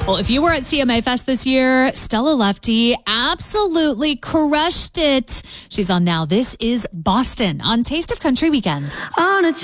Well, if you were at CMA Fest this year, Stella Lefty absolutely crushed it. She's on now. This is Boston on Taste of Country Weekend. On a